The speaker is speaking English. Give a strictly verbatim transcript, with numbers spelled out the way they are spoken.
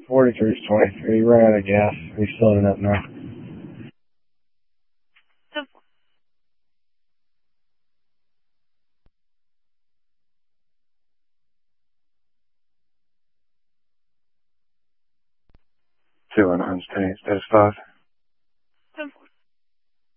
forty-three is twenty-three. Ran out of gas. He's filling it up now. Two on Hans ten, status five.